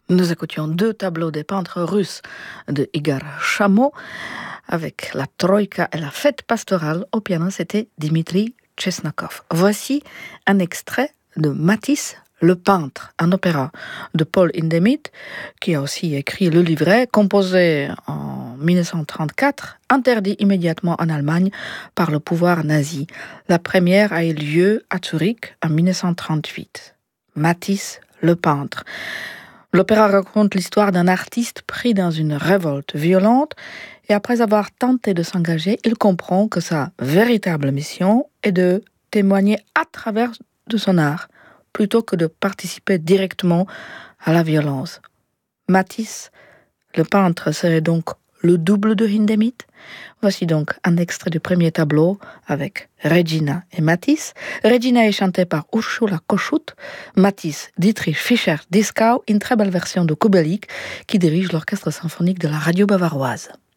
Nous écoutions deux tableaux des peintres russes de Igor Shamo avec la Troïka et la fête pastorale. Au piano, c'était Dimitri Chesnakov. Voici un extrait de Matisse, le peintre, un opéra de Paul Hindemith, qui a aussi écrit le livret, composé en 1934, interdit immédiatement en Allemagne par le pouvoir nazi. La première a eu lieu à Zurich en 1938. Matisse, le peintre. L'opéra raconte l'histoire d'un artiste pris dans une révolte violente et après avoir tenté de s'engager, il comprend que sa véritable mission est de témoigner à travers de son art plutôt que de participer directement à la violence. Matisse, le peintre, serait donc le double de Hindemith. Voici donc un extrait du premier tableau avec Regina et Matisse. Regina est chantée par Ursula Koschut, Matisse, Dietrich Fischer-Dieskau, une très belle version de Kubelik qui dirige l'orchestre symphonique de la radio bavaroise.